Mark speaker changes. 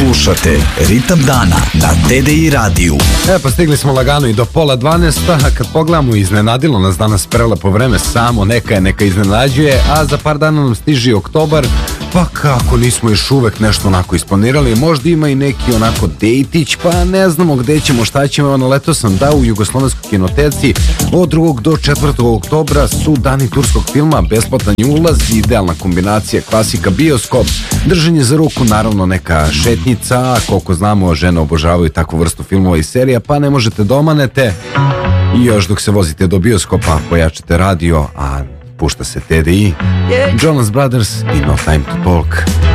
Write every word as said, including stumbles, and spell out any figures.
Speaker 1: Slušate Ritam dana na T D I radiju.
Speaker 2: E pa stigli smo lagano i do pola dvanesta, a kad pogledamo, iznenadilo nas danas prelepo vreme, samo neka je, neka iznenađuje, a za par dana nam stiže oktobar, pa kako nismo još uvek nešto onako isplanirali, možda ima i neki onako dejtić, pa ne znamo gde ćemo, šta ćemo. Evo, naletao sam da u Jugoslovenskoj kinoteci od drugog do četvrtog oktobra su dani turskog filma, besplatan je ulaz, idealna kombinacija klasika, bioskop, držanje za ruku, naravno neka šetnica, koliko znamo žene obožavaju takvu vrstu filmova i serija, pa ne možete da omanete. I još dok se vozite do bioskopa pojačate radio, a pušta se T D I, Jonas Brothers i No Time to Talk.